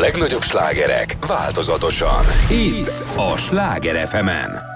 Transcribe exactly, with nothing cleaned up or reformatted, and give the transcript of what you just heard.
legnagyobb slágerek változatosan. Itt a Sláger ef emen.